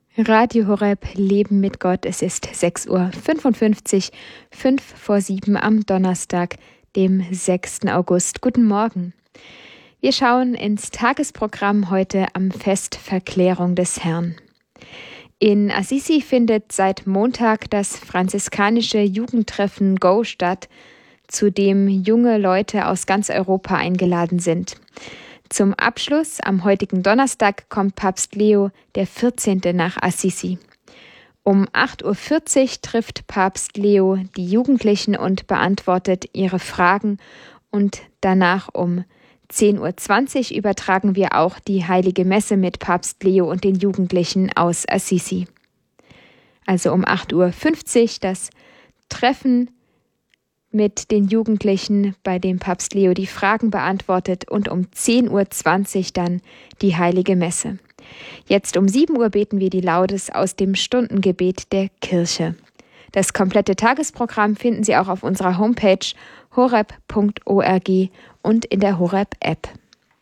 Radio Horeb Leben mit Gott. Es ist 6:55 Uhr, 6:55 am Donnerstag, dem 6. August. Guten Morgen. Wir schauen ins Tagesprogramm heute am Fest Verklärung des Herrn. In Assisi findet seit Montag das franziskanische Jugendtreffen Go statt, zu dem junge Leute aus ganz Europa eingeladen sind. Zum Abschluss am heutigen Donnerstag kommt Papst Leo XIV. Nach Assisi. Um 8:40 Uhr trifft Papst Leo die Jugendlichen und beantwortet ihre Fragen, und danach um 10:20 Uhr übertragen wir auch die Heilige Messe mit Papst Leo und den Jugendlichen aus Assisi. Also um 8:50 Uhr das Treffen mit den Jugendlichen, bei dem Papst Leo die Fragen beantwortet, und um 10:20 Uhr dann die Heilige Messe. Jetzt um 7 Uhr beten wir die Laudes aus dem Stundengebet der Kirche. Das komplette Tagesprogramm finden Sie auch auf unserer Homepage horeb.org und in der Horeb-App.